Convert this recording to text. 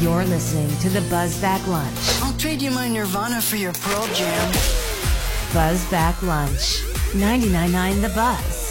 You're listening to the Buzzback Lunch. I'll trade you my Nirvana for your Pearl Jam. Buzzback Lunch. 99.9 The Buzz.